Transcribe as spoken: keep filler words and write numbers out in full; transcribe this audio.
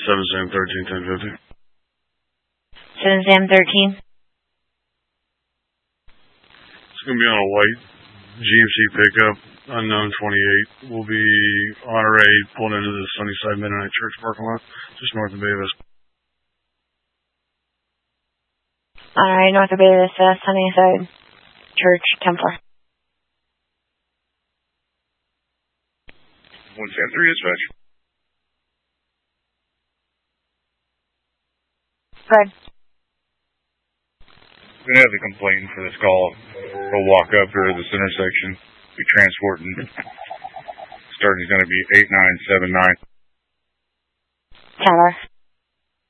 seven Sam thirteen ten fifty. seven Sam thirteen. It's going to be on a white G M C pickup, unknown twenty-eight. We'll be on our way pulling into the Sunnyside Mennonite Church parking lot, just north of Davis. Alright, north of Davis, uh, Sunnyside Church, Templar. one Sam three dispatch. Good. We're going to have the complainant for this call. We'll walk up here to this intersection, be transporting. Starting is going to be eight nine seven nine. Tyler.